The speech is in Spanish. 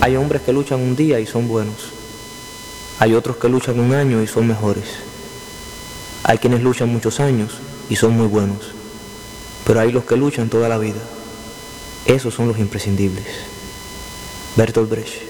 Hay hombres que luchan un día y son buenos. Hay otros que luchan un año y son mejores. Hay quienes luchan muchos años y son muy buenos. Pero hay los que luchan toda la vida. Esos son los imprescindibles. Bertolt Brecht.